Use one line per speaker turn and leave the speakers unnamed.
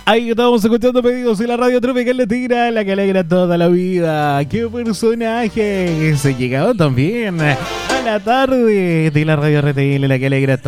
Ahí estamos escuchando pedidos en la radio Tropical Latina, la que alegra toda la vida. ¡Qué personaje! Se llegado también a la tarde de la radio RTL, la que alegra